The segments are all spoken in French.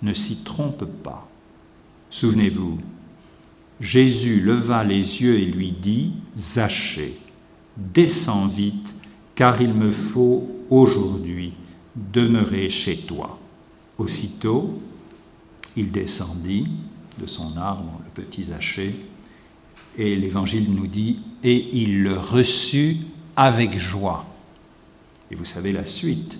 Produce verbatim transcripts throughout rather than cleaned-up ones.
ne s'y trompe pas. Souvenez-vous, Jésus leva les yeux et lui dit « Zachée, descends vite, car il me faut aujourd'hui demeurer chez toi. » Aussitôt, il descendit de son arbre, le petit Zachée, et l'Évangile nous dit « Et il le reçut avec joie. » Et vous savez la suite.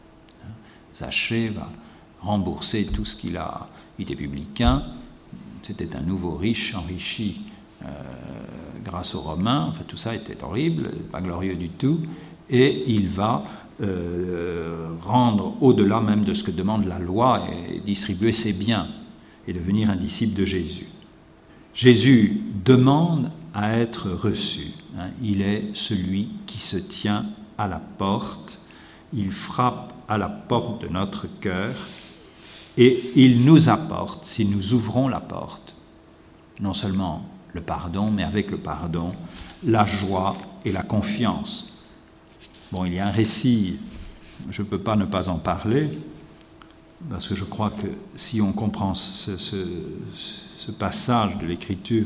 Zachée va rembourser tout ce qu'il a. Il était publicain, c'était un nouveau riche enrichi euh, grâce aux Romains. Enfin, tout ça était horrible, pas glorieux du tout. Et il va euh, rendre au-delà même de ce que demande la loi et distribuer ses biens et devenir un disciple de Jésus. Jésus demande à être reçu. Hein. Il est celui qui se tient à la porte. Il frappe à la porte de notre cœur et il nous apporte, si nous ouvrons la porte, non seulement le pardon, mais avec le pardon, la joie et la confiance. Bon, il y a un récit, je ne peux pas ne pas en parler, parce que je crois que si on comprend ce, ce, ce passage de l'Écriture,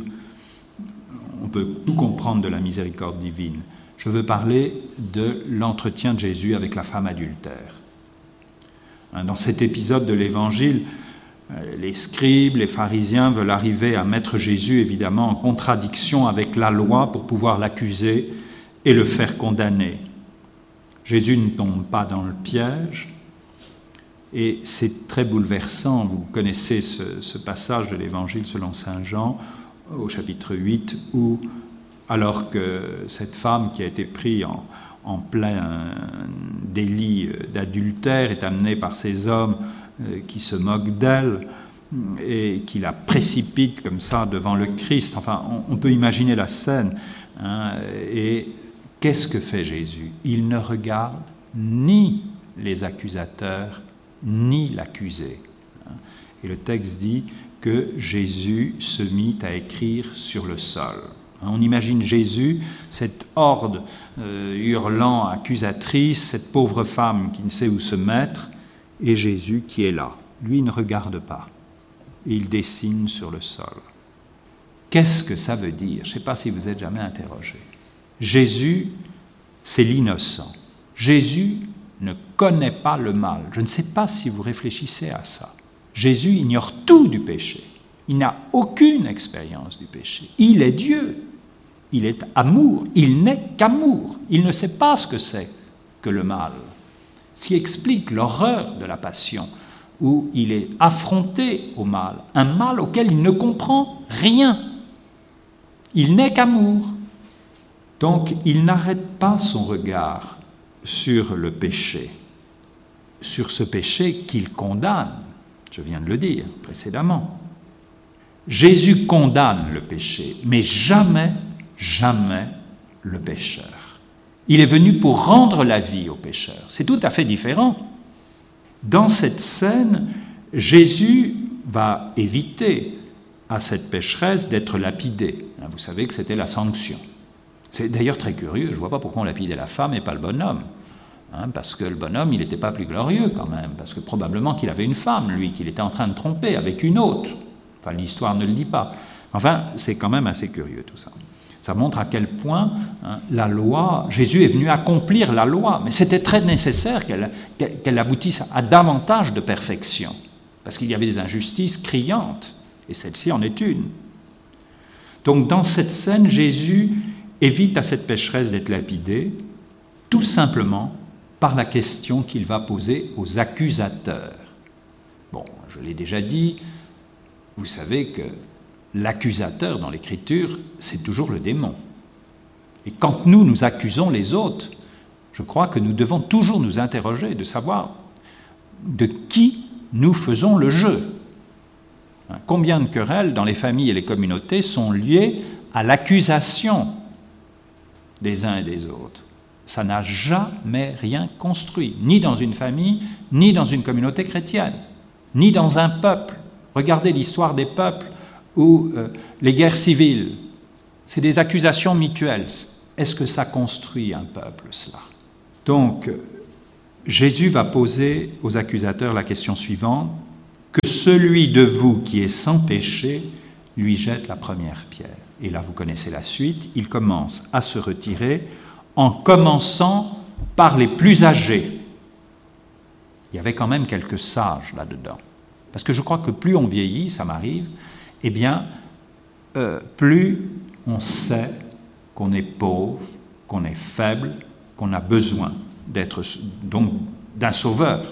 on peut tout comprendre de la miséricorde divine. Je veux parler de l'entretien de Jésus avec la femme adultère. Dans cet épisode de l'Évangile, les scribes, les pharisiens veulent arriver à mettre Jésus, évidemment, en contradiction avec la loi pour pouvoir l'accuser et le faire condamner. Jésus ne tombe pas dans le piège, et c'est très bouleversant. Vous connaissez ce, ce passage de l'Évangile selon saint Jean, au chapitre huit, où, alors que cette femme qui a été prise en, en plein délit d'adultère est amenée par ces hommes euh, qui se moquent d'elle et qui la précipitent comme ça devant le Christ. Enfin, on, on peut imaginer la scène. Hein, et qu'est-ce que fait Jésus ? Il ne regarde ni les accusateurs, ni l'accusé. Et le texte dit que Jésus se mit à écrire sur le sol. On imagine Jésus, cette horde euh, hurlant, accusatrice, cette pauvre femme qui ne sait où se mettre, et Jésus qui est là. Lui ne regarde pas, et il dessine sur le sol. Qu'est-ce que ça veut dire ? Je ne sais pas si vous êtes jamais interrogé. Jésus, c'est l'innocent. Jésus ne connaît pas le mal. Je ne sais pas si vous réfléchissez à ça. Jésus ignore tout du péché. Il n'a aucune expérience du péché. Il est Dieu. Il est amour. Il n'est qu'amour. Il ne sait pas ce que c'est que le mal. Ce qui explique l'horreur de la passion, où il est affronté au mal, un mal auquel il ne comprend rien. Il n'est qu'amour. Donc, il n'arrête pas son regard sur le péché, sur ce péché qu'il condamne. Je viens de le dire précédemment. Jésus condamne le péché, mais jamais, jamais le pécheur. Il est venu pour rendre la vie au pécheur. C'est tout à fait différent. Dans cette scène, Jésus va éviter à cette pécheresse d'être lapidée. Vous savez que c'était la sanction. C'est d'ailleurs très curieux, je ne vois pas pourquoi on lapidait la femme et pas le bonhomme. Hein, parce que le bonhomme, il n'était pas plus glorieux quand même, parce que probablement qu'il avait une femme, lui, qu'il était en train de tromper avec une autre. Enfin, l'histoire ne le dit pas. Enfin, c'est quand même assez curieux tout ça. Ça montre à quel point hein, la loi, Jésus est venu accomplir la loi, mais c'était très nécessaire qu'elle, qu'elle aboutisse à davantage de perfection, parce qu'il y avait des injustices criantes, et celle-ci en est une. Donc dans cette scène, Jésus évite à cette pécheresse d'être lapidée, tout simplement par la question qu'il va poser aux accusateurs. Bon, je l'ai déjà dit, vous savez que l'accusateur dans l'Écriture, c'est toujours le démon. Et quand nous, nous accusons les autres, je crois que nous devons toujours nous interroger de savoir de qui nous faisons le jeu. Combien de querelles dans les familles et les communautés sont liées à l'accusation des uns et des autres? Ça n'a jamais rien construit, ni dans une famille, ni dans une communauté chrétienne, ni dans un peuple. Regardez l'histoire des peuples ou euh, les guerres civiles. C'est des accusations mutuelles. Est-ce que ça construit un peuple, cela ? Donc, Jésus va poser aux accusateurs la question suivante. que celui de vous qui est sans péché lui jette la première pierre. Et là, vous connaissez la suite, il commence à se retirer en commençant par les plus âgés. Il y avait quand même quelques sages là-dedans. Parce que je crois que plus on vieillit, ça m'arrive, eh bien, euh, plus on sait qu'on est pauvre, qu'on est faible, qu'on a besoin d'être, donc, d'un sauveur.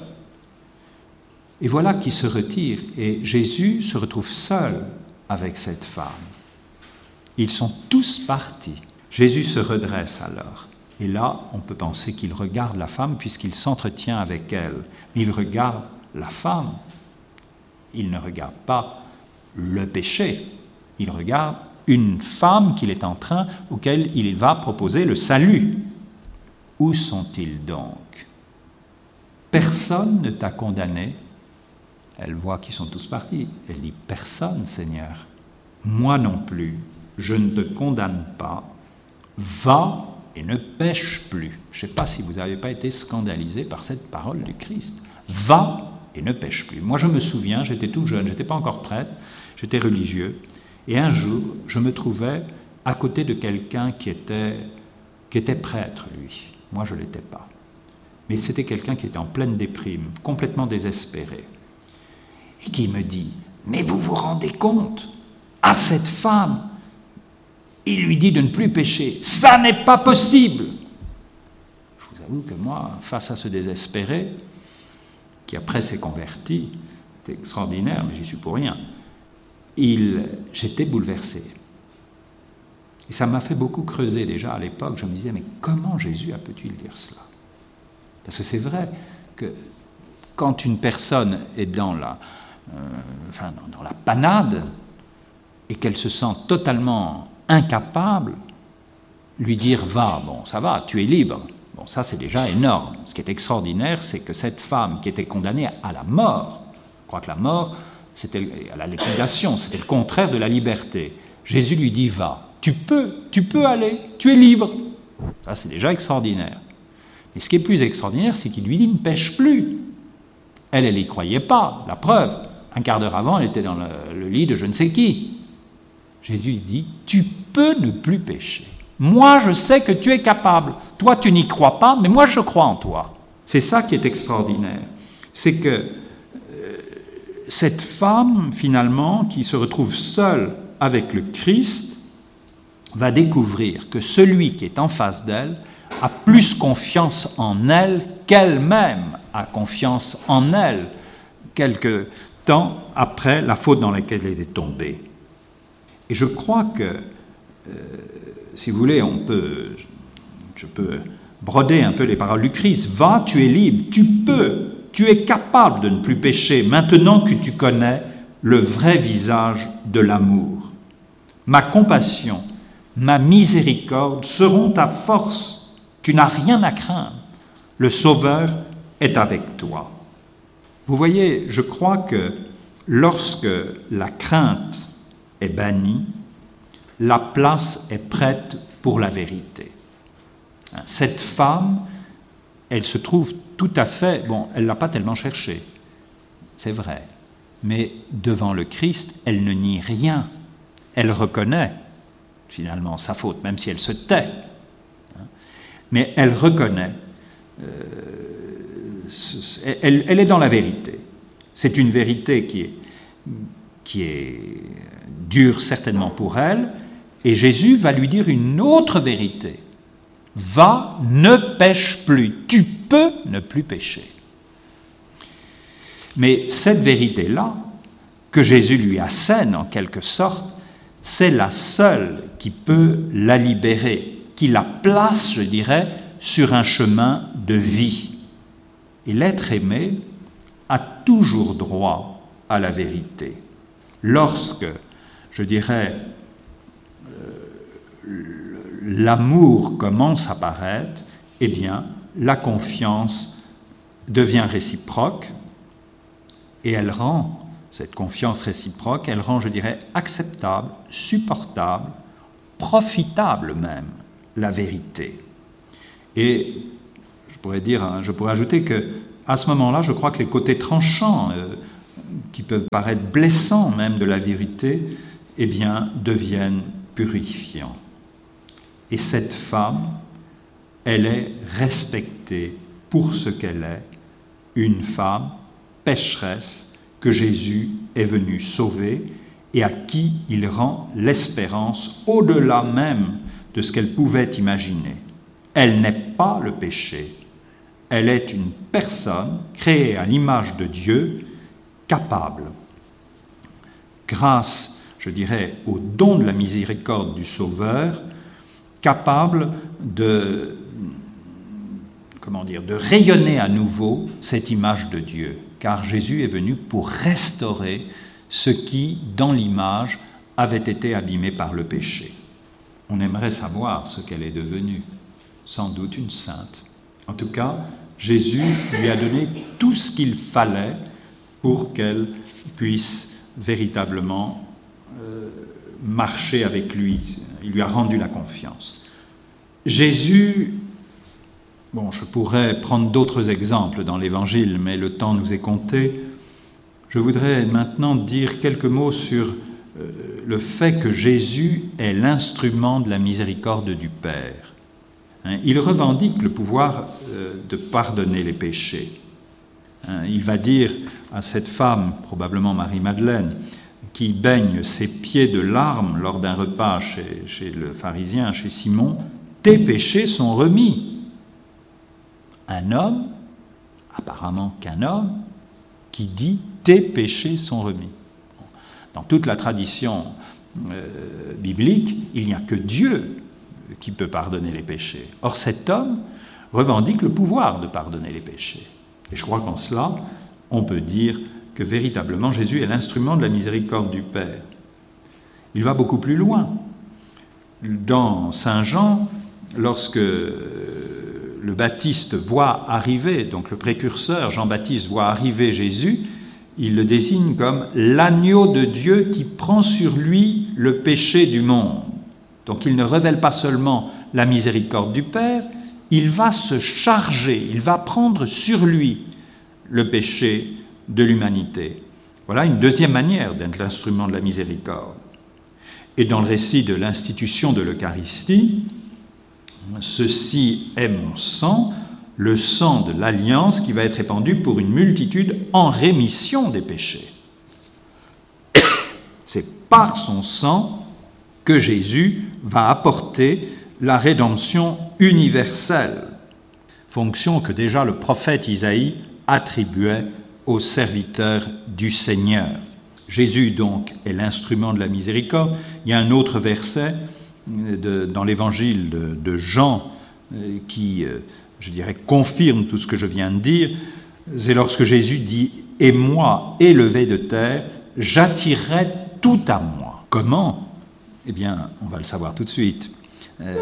Et voilà qu'il se retire, et Jésus se retrouve seul avec cette femme. Ils sont tous partis. Jésus se redresse alors. Et là, on peut penser qu'il regarde la femme puisqu'il s'entretient avec elle. Mais il regarde la femme. Il ne regarde pas le péché. Il regarde une femme qu'il est en train, auquel il va proposer le salut. Où sont-ils donc? Personne ne t'a condamné. Elle voit qu'ils sont tous partis. Elle dit, personne, Seigneur. Moi non plus. Je ne te condamne pas. Va et ne pêche plus. Je ne sais pas si vous n'avez pas été scandalisé par cette parole du Christ. Va et ne pêche plus. Moi, je me souviens, j'étais tout jeune, je n'étais pas encore prêtre, j'étais religieux, et un jour, je me trouvais à côté de quelqu'un qui était, qui était prêtre, lui. Moi, je ne l'étais pas. Mais c'était quelqu'un qui était en pleine déprime, complètement désespéré, et qui me dit, « Mais vous vous rendez compte, à cette femme, il lui dit de ne plus pécher. Ça n'est pas possible !» Je vous avoue que moi, face à ce désespéré, qui après s'est converti, c'est extraordinaire, mais j'y suis pour rien, il, j'étais bouleversé. Et ça m'a fait beaucoup creuser déjà à l'époque. Je me disais, mais comment Jésus a pu-t-il dire cela? Parce que c'est vrai que quand une personne est dans la, euh, enfin, dans la panade et qu'elle se sent totalement incapable, lui dire « va », bon, ça va, tu es libre. Bon, ça, c'est déjà énorme. Ce qui est extraordinaire, c'est que cette femme qui était condamnée à la mort, je crois que la mort, c'était à la liquidation, c'était le contraire de la liberté. Jésus lui dit « va, tu peux, tu peux aller, tu es libre ». Ça, c'est déjà extraordinaire. Mais ce qui est plus extraordinaire, c'est qu'il lui dit « ne pêche plus ». Elle, elle n'y croyait pas, la preuve. Un quart d'heure avant, elle était dans le, le lit de je ne sais qui. Jésus dit, tu peux ne plus pécher. Moi, je sais que tu es capable. Toi, tu n'y crois pas, mais moi, je crois en toi. C'est ça qui est extraordinaire. C'est que euh, cette femme, finalement, qui se retrouve seule avec le Christ, va découvrir que celui qui est en face d'elle a plus confiance en elle qu'elle-même a confiance en elle, quelque temps après la faute dans laquelle elle est tombée. Et je crois que, euh, si vous voulez, on peut, je peux broder un peu les paroles du Christ. « Va, tu es libre, tu peux, tu es capable de ne plus pécher, maintenant que tu connais le vrai visage de l'amour. Ma compassion, ma miséricorde seront ta force, tu n'as rien à craindre, le Sauveur est avec toi. » Vous voyez, je crois que lorsque la crainte est bannie, la place est prête pour la vérité. Cette femme, elle se trouve tout à fait, bon, elle ne l'a pas tellement cherché, c'est vrai, mais devant le Christ, elle ne nie rien. Elle reconnaît finalement sa faute, même si elle se tait. Mais elle reconnaît, euh, elle, elle est dans la vérité. C'est une vérité qui est, qui est dure certainement pour elle, et Jésus va lui dire une autre vérité. Va, ne pêche plus. Tu peux ne plus pécher. Mais cette vérité-là, que Jésus lui assène en quelque sorte, c'est la seule qui peut la libérer, qui la place, je dirais, sur un chemin de vie. Et l'être aimé a toujours droit à la vérité. Lorsque, je dirais, euh, l'amour commence à paraître, eh bien, la confiance devient réciproque et elle rend, cette confiance réciproque, elle rend, je dirais, acceptable, supportable, profitable même, la vérité. Et je pourrais dire, je pourrais ajouter que à ce moment-là, je crois que les côtés tranchants euh, qui peuvent paraître blessants même de la vérité, eh bien, deviennent purifiants. Et cette femme, elle est respectée pour ce qu'elle est, une femme pécheresse que Jésus est venu sauver et à qui il rend l'espérance au-delà même de ce qu'elle pouvait imaginer. Elle n'est pas le péché, elle est une personne créée à l'image de Dieu, capable, grâce, je dirais, au don de la miséricorde du Sauveur, capable de, comment dire, de rayonner à nouveau cette image de Dieu, car Jésus est venu pour restaurer ce qui, dans l'image, avait été abîmé par le péché. On aimerait savoir ce qu'elle est devenue, sans doute une sainte. En tout cas, Jésus lui a donné tout ce qu'il fallait pour qu'elle puisse véritablement euh, marcher avec lui. Il lui a rendu la confiance. Jésus, bon, je pourrais prendre d'autres exemples dans l'Évangile, mais le temps nous est compté. Je voudrais maintenant dire quelques mots sur euh, le fait que Jésus est l'instrument de la miséricorde du Père. Hein, il revendique le pouvoir euh, de pardonner les péchés. Hein, il va dire à cette femme, probablement Marie-Madeleine, qui baigne ses pieds de larmes lors d'un repas chez, chez le pharisien, chez Simon, « Tes péchés sont remis ». Un homme, apparemment qu'un homme, qui dit « Tes péchés sont remis ». Dans toute la tradition euh, biblique, il n'y a que Dieu qui peut pardonner les péchés. Or, cet homme revendique le pouvoir de pardonner les péchés. Et je crois qu'en cela, on peut dire que véritablement Jésus est l'instrument de la miséricorde du Père. Il va beaucoup plus loin. Dans Saint Jean, lorsque le Baptiste voit arriver, donc le précurseur Jean-Baptiste voit arriver Jésus, il le désigne comme l'agneau de Dieu qui prend sur lui le péché du monde. Donc il ne révèle pas seulement la miséricorde du Père, il va se charger, il va prendre sur lui le péché de l'humanité. Voilà une deuxième manière d'être l'instrument de la miséricorde. Et dans le récit de l'institution de l'Eucharistie, ceci est mon sang, le sang de l'alliance qui va être répandu pour une multitude en rémission des péchés. C'est par son sang que Jésus va apporter la rédemption universelle, fonction que déjà le prophète Isaïe attribuait aux serviteurs du Seigneur. Jésus, donc, est l'instrument de la miséricorde. Il y a un autre verset de, dans l'évangile de, de Jean euh, qui, euh, je dirais, confirme tout ce que je viens de dire. C'est lorsque Jésus dit « Et moi, élevé de terre, j'attirerai tout à moi ». Comment ? Eh bien, on va le savoir tout de suite. Euh,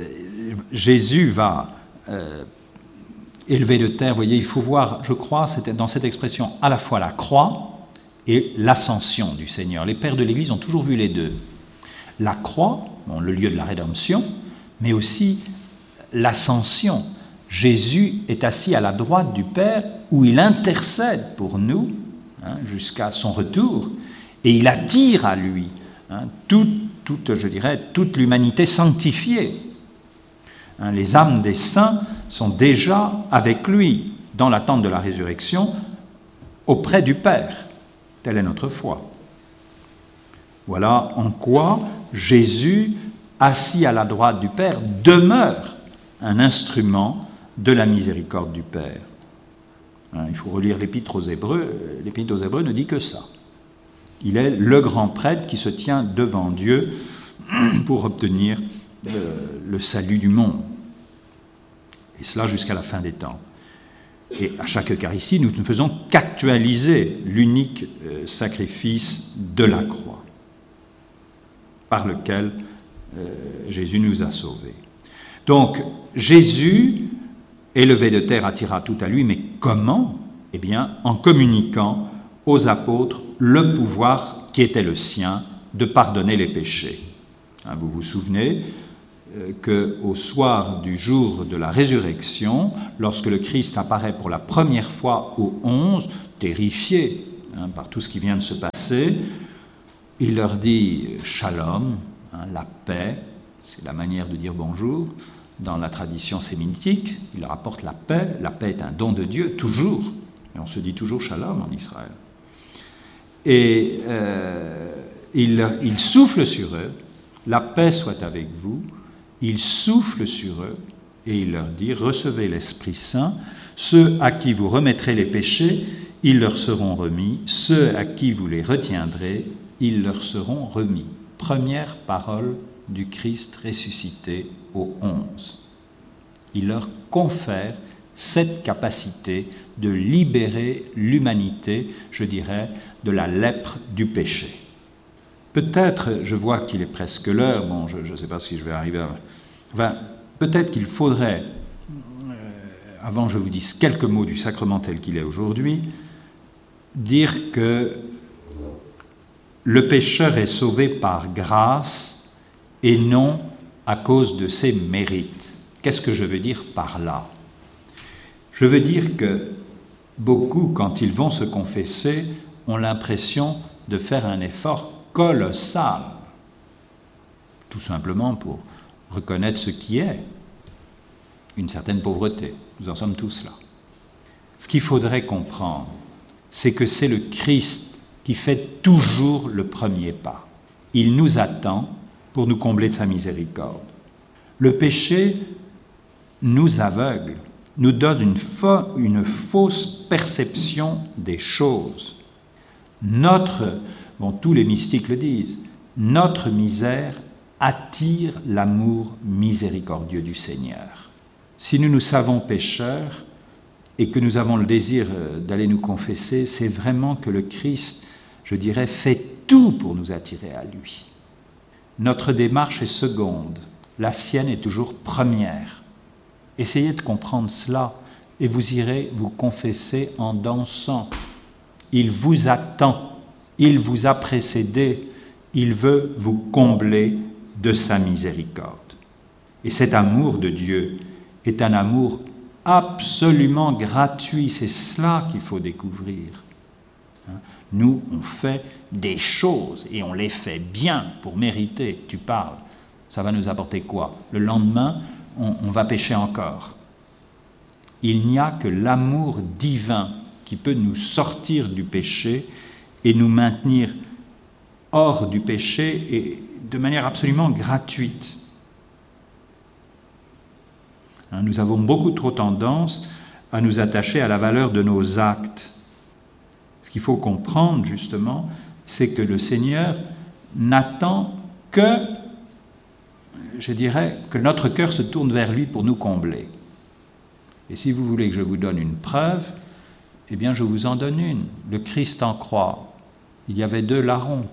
Jésus va... Euh, élevé de terre, vous voyez, il faut voir, je crois, c'était dans cette expression, à la fois la croix et l'ascension du Seigneur. Les pères de l'Église ont toujours vu les deux. La croix, bon, le lieu de la rédemption, mais aussi l'ascension. Jésus est assis à la droite du Père où il intercède pour nous hein, jusqu'à son retour et il attire à lui hein, toute, toute, je dirais, toute l'humanité sanctifiée. Hein, les âmes des saints sont déjà avec lui dans l'attente de la résurrection auprès du Père. Telle est notre foi. Voilà en quoi Jésus, assis à la droite du Père, demeure un instrument de la miséricorde du Père. Hein, il faut relire l'Épître aux Hébreux. L'Épître aux Hébreux ne dit que ça. Il est le grand prêtre qui se tient devant Dieu pour obtenir euh, le salut du monde. Et cela jusqu'à la fin des temps. Et à chaque Eucharistie, nous ne faisons qu'actualiser l'unique euh, sacrifice de la croix, par lequel euh, Jésus nous a sauvés. Donc, Jésus, élevé de terre, attira tout à lui, mais comment ? Eh bien, en communiquant aux apôtres le pouvoir qui était le sien de pardonner les péchés. Hein, vous vous souvenez qu'au soir du jour de la résurrection, lorsque le Christ apparaît pour la première fois aux onze, terrifié hein, par tout ce qui vient de se passer. Il leur dit shalom, hein, la paix, c'est la manière de dire bonjour. Dans la tradition sémitique, il leur apporte la paix. La paix est un don de Dieu, toujours. Et on se dit toujours shalom en Israël. Et euh, il, il souffle sur eux, la paix soit avec vous. Il souffle sur eux et il leur dit, recevez l'Esprit Saint. Ceux à qui vous remettrez les péchés, ils leur seront remis. Ceux à qui vous les retiendrez, ils leur seront remis. Première parole du Christ ressuscité au onze. Il leur confère cette capacité de libérer l'humanité, je dirais, de la lèpre du péché. Peut-être, je vois qu'il est presque l'heure, bon, je ne sais pas si je vais arriver à... Enfin, peut-être qu'il faudrait, euh, avant que je vous dise quelques mots du sacrement tel qu'il est aujourd'hui, dire que le pécheur est sauvé par grâce et non à cause de ses mérites. Qu'est-ce que je veux dire par là? Je veux dire que beaucoup, quand ils vont se confesser, ont l'impression de faire un effort colossal, tout simplement pour reconnaître ce qui est une certaine pauvreté. Nous en sommes tous là. Ce qu'il faudrait comprendre, c'est que c'est le Christ qui fait toujours le premier pas. Il nous attend pour nous combler de sa miséricorde. Le péché nous aveugle, nous donne une, fa- une fausse perception des choses. Notre, bon, tous les mystiques le disent, notre misère attire l'amour miséricordieux du Seigneur. Si nous nous savons pécheurs et que nous avons le désir d'aller nous confesser, c'est vraiment que le Christ, je dirais, fait tout pour nous attirer à lui. Notre démarche est seconde, la sienne est toujours première. Essayez de comprendre cela et vous irez vous confesser en dansant. Il vous attend, il vous a précédé, il veut vous combler de sa miséricorde. Et cet amour de Dieu est un amour absolument gratuit, c'est cela qu'il faut découvrir. Nous, on fait des choses et on les fait bien pour mériter. Tu parles, ça va nous apporter quoi? Le lendemain, on, on va pécher encore. Il n'y a que l'amour divin qui peut nous sortir du péché et nous maintenir hors du péché et de manière absolument gratuite. Hein, nous avons beaucoup trop tendance à nous attacher à la valeur de nos actes. Ce qu'il faut comprendre, justement, c'est que le Seigneur n'attend que, je dirais, que notre cœur se tourne vers lui pour nous combler. Et si vous voulez que je vous donne une preuve, eh bien, je vous en donne une. Le Christ en croix, il y avait deux larrons.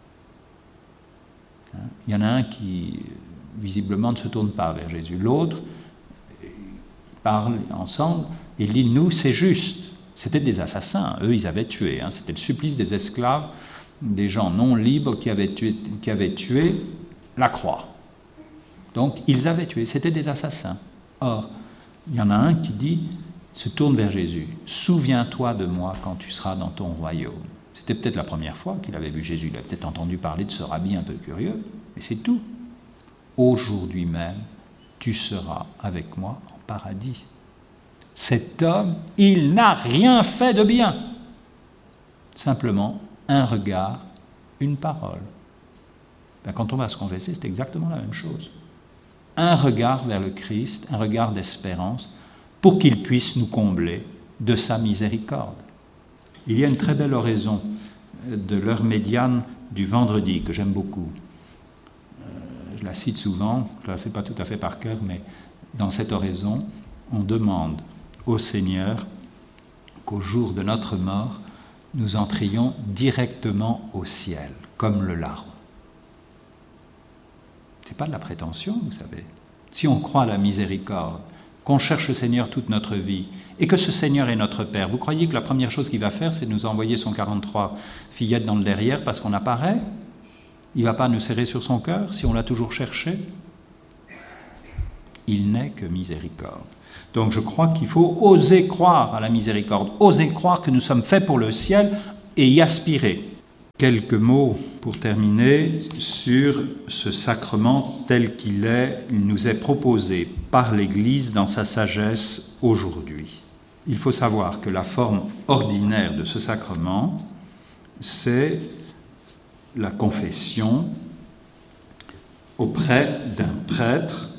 Il y en a un qui, visiblement, ne se tourne pas vers Jésus. L'autre, ils parlent ensemble, et il dit, nous, c'est juste. C'était des assassins, eux, ils avaient tué. Hein. C'était le supplice des esclaves, des gens non libres qui avaient tué, qui avaient tué la croix. Donc, ils avaient tué, c'était des assassins. Or, il y en a un qui dit, se tourne vers Jésus, « Souviens-toi de moi quand tu seras dans ton royaume. » C'était peut-être la première fois qu'il avait vu Jésus, il avait peut-être entendu parler de ce rabbi un peu curieux, mais c'est tout. « Aujourd'hui même, tu seras avec moi en paradis. » Cet homme, il n'a rien fait de bien. Simplement, un regard, une parole. Ben, quand on va se confesser, c'est exactement la même chose. Un regard vers le Christ, un regard d'espérance, pour qu'il puisse nous combler de sa miséricorde. Il y a une très belle oraison de l'heure médiane du vendredi, que j'aime beaucoup. Je la cite souvent, je ne la sais pas tout à fait par cœur, mais dans cette oraison, on demande au Seigneur qu'au jour de notre mort, nous entrions directement au ciel, comme le larron. Ce n'est pas de la prétention, vous savez. Si on croit à la miséricorde, qu'on cherche le Seigneur toute notre vie, et que ce Seigneur est notre Père, vous croyez que la première chose qu'il va faire, c'est de nous envoyer son quarante-trois fillettes dans le derrière parce qu'on apparaît? Il ne va pas nous serrer sur son cœur si on l'a toujours cherché? Il n'est que miséricorde. Donc je crois qu'il faut oser croire à la miséricorde, oser croire que nous sommes faits pour le ciel et y aspirer. Quelques mots pour terminer sur ce sacrement tel qu'il est, il nous est proposé par l'Église dans sa sagesse aujourd'hui. Il faut savoir que la forme ordinaire de ce sacrement, c'est la confession auprès d'un prêtre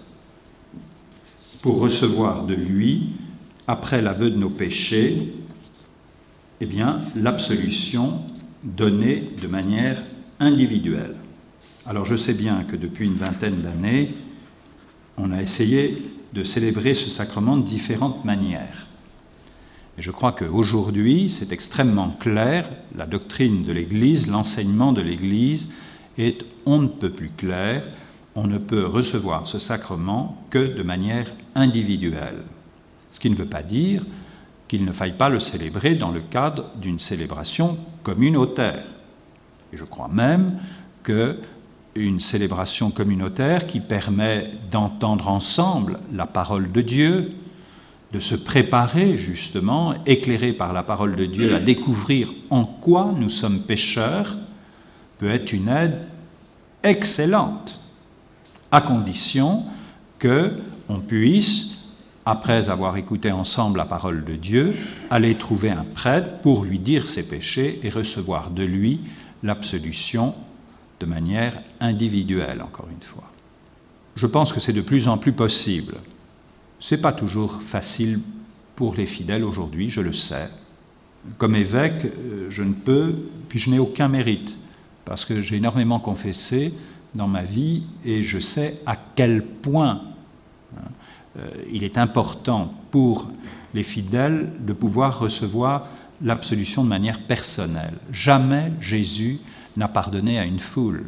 pour recevoir de lui, après l'aveu de nos péchés, eh bien, l'absolution donnée de manière individuelle. Alors je sais bien que depuis une vingtaine d'années, on a essayé de célébrer ce sacrement de différentes manières. Et je crois qu'aujourd'hui, c'est extrêmement clair, la doctrine de l'Église, l'enseignement de l'Église est on ne peut plus clair, on ne peut recevoir ce sacrement que de manière individuelle. Ce qui ne veut pas dire qu'il ne faille pas le célébrer dans le cadre d'une célébration communautaire. Et je crois même qu'une célébration communautaire qui permet d'entendre ensemble la parole de Dieu, de se préparer justement, éclairé par la parole de Dieu, à découvrir en quoi nous sommes pécheurs, peut être une aide excellente, à condition qu'on puisse, après avoir écouté ensemble la parole de Dieu, aller trouver un prêtre pour lui dire ses péchés et recevoir de lui l'absolution de manière individuelle, encore une fois. Je pense que c'est de plus en plus possible. Ce n'est pas toujours facile pour les fidèles aujourd'hui, je le sais. Comme évêque, je ne peux, puis je n'ai aucun mérite, parce que j'ai énormément confessé dans ma vie et je sais à quel point euh, il est important pour les fidèles de pouvoir recevoir l'absolution de manière personnelle. Jamais Jésus n'a pardonné à une foule.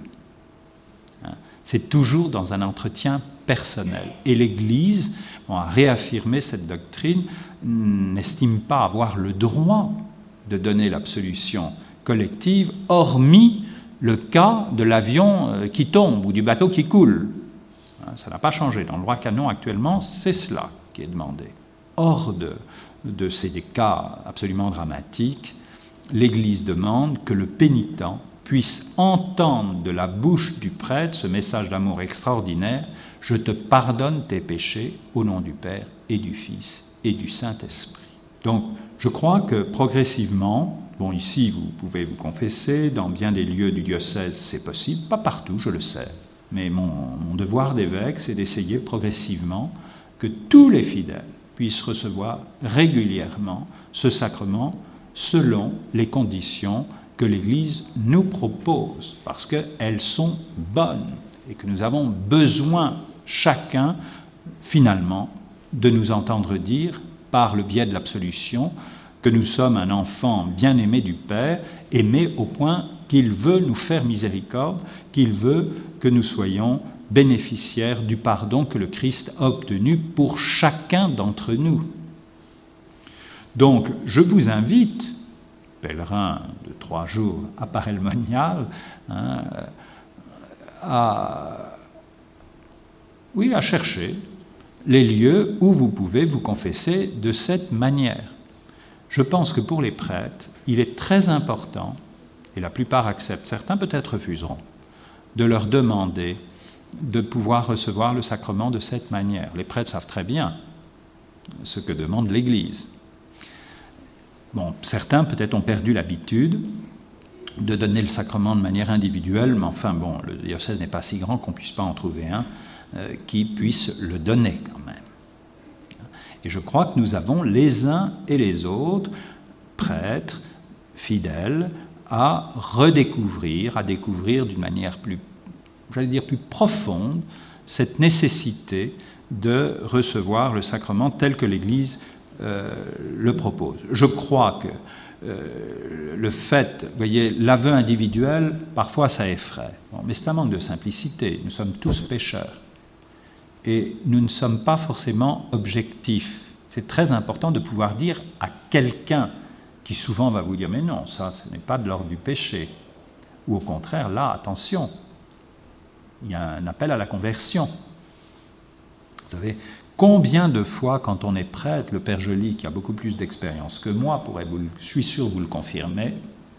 C'est toujours dans un entretien personnel. Et l'Église, bon, a réaffirmé cette doctrine, n'estime pas avoir le droit de donner l'absolution collective, hormis le cas de l'avion qui tombe ou du bateau qui coule. Ça n'a pas changé. Dans le droit canon actuellement, c'est cela qui est demandé. Hors de, de ces cas absolument dramatiques, l'Église demande que le pénitent puisse entendre de la bouche du prêtre ce message d'amour extraordinaire « Je te pardonne tes péchés au nom du Père et du Fils et du Saint-Esprit ». Donc, je crois que progressivement, bon, ici, vous pouvez vous confesser, dans bien des lieux du diocèse, c'est possible, pas partout, je le sais. Mais mon, mon devoir d'évêque, c'est d'essayer progressivement que tous les fidèles puissent recevoir régulièrement ce sacrement selon les conditions que l'Église nous propose, parce qu'elles sont bonnes et que nous avons besoin, chacun, finalement, de nous entendre dire, par le biais de l'absolution, que nous sommes un enfant bien-aimé du Père, aimé au point qu'il veut nous faire miséricorde, qu'il veut que nous soyons bénéficiaires du pardon que le Christ a obtenu pour chacun d'entre nous. Donc, je vous invite, pèlerin de trois jours à Paray-le-Monial, hein, à, oui, à chercher les lieux où vous pouvez vous confesser de cette manière. Je pense que pour les prêtres, il est très important, et la plupart acceptent, certains peut-être refuseront, de leur demander de pouvoir recevoir le sacrement de cette manière. Les prêtres savent très bien ce que demande l'Église. Bon, certains peut-être ont perdu l'habitude de donner le sacrement de manière individuelle, mais enfin, bon, le diocèse n'est pas si grand qu'on ne puisse pas en trouver un euh, qui puisse le donner quand même. Et je crois que nous avons les uns et les autres, prêtres, fidèles, à redécouvrir, à découvrir d'une manière plus, j'allais dire plus profonde, cette nécessité de recevoir le sacrement tel que l'Église euh, le propose. Je crois que euh, le fait, vous voyez, l'aveu individuel, parfois ça effraie. Bon, mais c'est un manque de simplicité. Nous sommes tous pécheurs. Et nous ne sommes pas forcément objectifs. C'est très important de pouvoir dire à quelqu'un qui souvent va vous dire « mais non, ça, ce n'est pas de l'ordre du péché ». Ou au contraire, là, attention, il y a un appel à la conversion. Vous savez, combien de fois, quand on est prêtre, le Père Joly, qui a beaucoup plus d'expérience que moi, pourrait vous, je suis sûr vous le confirmer,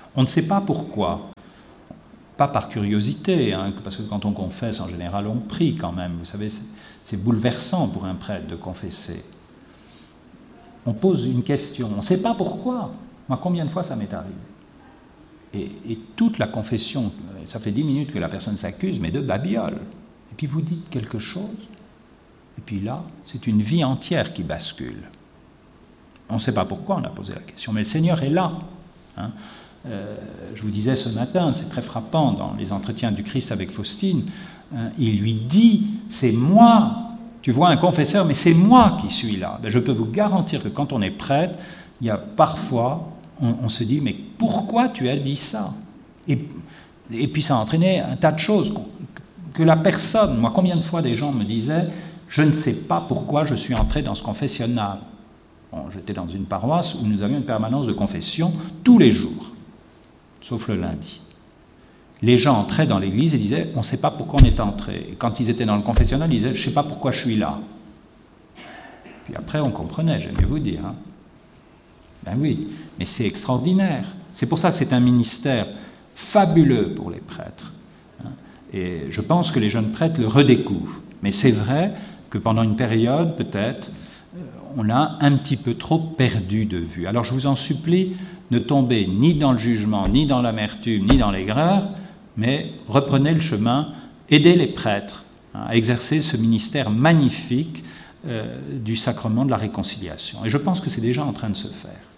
On ne sait pas pourquoi. Pas par curiosité, hein, parce que quand on confesse, en général, on prie quand même. Vous savez, c'est, c'est bouleversant pour un prêtre de confesser. On pose une question, on ne sait pas pourquoi. Moi, combien de fois ça m'est arrivé ? et, et toute la confession, ça fait dix minutes que la personne s'accuse, mais de babiole. Et puis vous dites quelque chose, et puis là, c'est une vie entière qui bascule. On ne sait pas pourquoi on a posé la question, mais le Seigneur est là. Hein. Euh, je vous disais ce matin, c'est très frappant dans les entretiens du Christ avec Faustine, hein, il lui dit, c'est moi, tu vois un confesseur, mais c'est moi qui suis là. Ben, je peux vous garantir que quand on est prêtre, il y a parfois, on, on se dit, mais pourquoi tu as dit ça ? et, et puis ça a entraîné un tas de choses que la personne, moi combien de fois des gens me disaient, je ne sais pas pourquoi je suis entré dans ce confessionnal. Bon, j'étais dans une paroisse où nous avions une permanence de confession tous les jours, sauf le lundi. Les gens entraient dans l'église et disaient, on ne sait pas pourquoi on est entré. Et quand ils étaient dans le confessionnal, ils disaient, je ne sais pas pourquoi je suis là. Puis après, on comprenait, j'aime mieux vous dire. Hein. Ben oui, mais c'est extraordinaire. C'est pour ça que c'est un ministère fabuleux pour les prêtres. Hein. Et je pense que les jeunes prêtres le redécouvrent. Mais c'est vrai que pendant une période, peut-être, on l'a un petit peu trop perdu de vue. Alors je vous en supplie, ne tombez ni dans le jugement, ni dans l'amertume, ni dans l'aigreur, mais reprenez le chemin, aidez les prêtres hein, à exercer ce ministère magnifique euh, du sacrement de la réconciliation. Et je pense que c'est déjà en train de se faire.